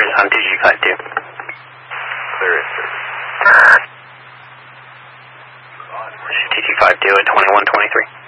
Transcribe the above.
service on 2G52. Clear in service. 2G52 at 2123.